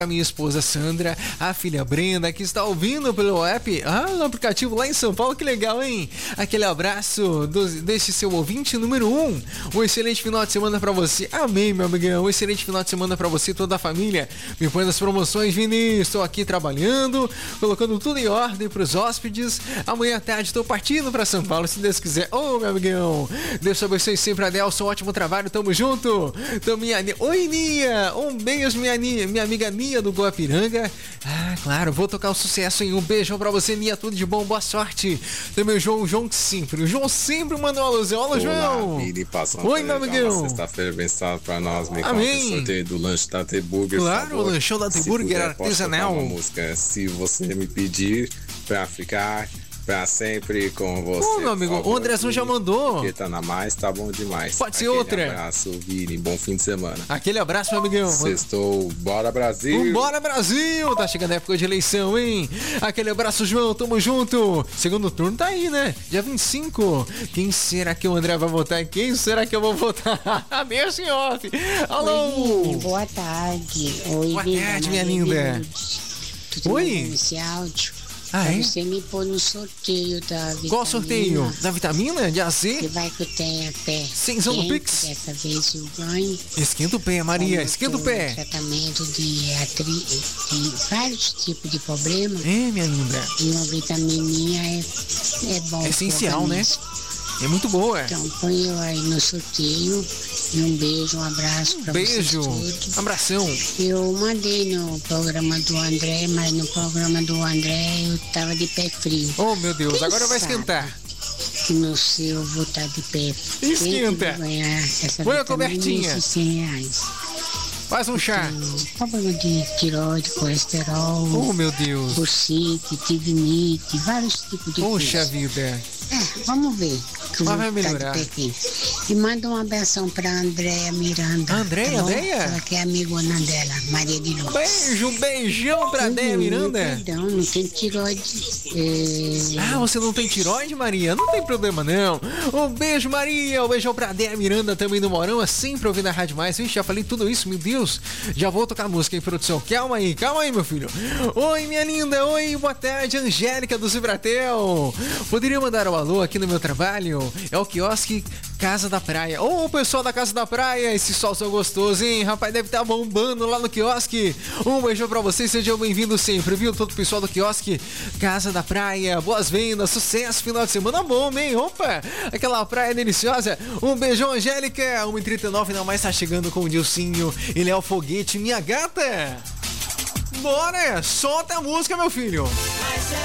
A minha esposa Sandra, a filha Brenda, que está ouvindo pelo app, no aplicativo lá em São Paulo, que legal, hein? Aquele abraço deste seu ouvinte número 1. Um excelente final de semana pra você. Amém, meu amigão. Um excelente final de semana pra você e toda a família. Me põe nas promoções, Vini. Estou aqui trabalhando, colocando tudo em ordem pros hóspedes. Amanhã à tarde estou partindo pra São Paulo, se Deus quiser. Meu amigão. Deus abençoe sempre, Adelson. Ótimo trabalho, tamo junto. Oi, Nia. Um beijo, minha amiga Nia do Guapiranga. Claro, vou tocar o sucesso, hein? Um beijão pra você, Nia, tudo de bom, boa sorte. Também o João sempre mandou uma luz. Olá, João. Oi, meu amigão. Sexta-feira abençoada pra nós. Amém. O sorteio do lanche da T-Burger. Claro, o lanchão da T-Burger artesanal. Uma música, se você me pedir pra ficar pra sempre com você. Meu amigo, o Andrezão já mandou. Porque tá na mais, tá bom demais. Pode ser outra. Abraço, Vini, bom fim de semana. Aquele abraço, meu amigão. Sextou, bora Brasil. Bora Brasil, tá chegando a época de eleição, hein? Aquele abraço, João, tamo junto. Segundo turno tá aí, né? Dia 25. Quem será que o André vai votar? Quem será que eu vou votar? Deixa em off. Alô. Oi, boa tarde. Oi, boa tarde, minha linda. Oi. Esse áudio. Pra você me pôr no sorteio da vitamina. Qual sorteio? Da vitamina? De AZ? Que vai que eu tenha pé. Cenzão no Pix? Dessa vez eu ganho. Esquenta o pé, Maria. Esquenta o pé. Tratamento de vários tipos de problemas. Minha linda. E uma vitamininha é bom. É essencial, né? É muito boa. Então põe eu aí no sorteio. E um beijo, um abraço pra vocês todos. Abração. Eu mandei no programa do André, mas no programa do André eu tava de pé frio. Oh, meu Deus, quem agora vai esquentar. Que no seu eu vou estar de pé frio. Esquenta. Põe a cobertinha. R$100. Faz um chá. Problema de tiroide, colesterol. Oh, meu Deus. Bursite, tivinite, vários tipos de coisa. Poxa vida. Vamos ver. Mas vai melhorar. E manda um abração pra Andréia Miranda. Andréia? Ela que é amigona dela, Maria de Lourdes. Beijão pra Andréia Miranda. Perdão, não tem tiroide. Você não tem tiroide, Maria? Não tem problema, não. Um beijo, Maria. Um beijão pra Andréia Miranda, também do Morão, sempre ouvindo a Rádio Mais. Vixe, já falei tudo isso, meu Deus. Já vou tocar música em produção. Calma aí, meu filho. Oi, minha linda. Oi, boa tarde, Angélica do Zibratel. Poderia mandar um alô aqui no meu trabalho? É o quiosque Casa da Praia. Ô, pessoal da Casa da Praia, esse solzão gostoso, hein? Rapaz, deve estar bombando lá no quiosque. Um beijão pra vocês, sejam bem-vindos sempre, viu? Todo o pessoal do quiosque Casa da Praia, boas vendas, sucesso, final de semana bom, hein? Opa, aquela praia deliciosa. Um beijão, Angélica. 1h39, não mais tá chegando com o Dilcinho. Ele é o foguete, minha gata. Bora, solta a música, meu filho.